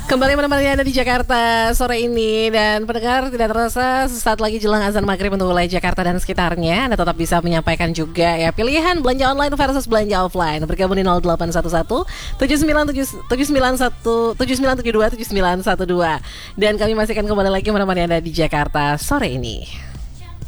Kembali menemani Anda di Jakarta sore ini. Dan pendengar, tidak terasa sesaat lagi jelang azan maghrib untuk wilayah Jakarta dan sekitarnya, Anda tetap bisa menyampaikan juga ya pilihan belanja online versus belanja offline. Bergabung di 0811 7971 7972 7912. Dan kami masih akan kembali lagi menemani Anda di Jakarta sore ini.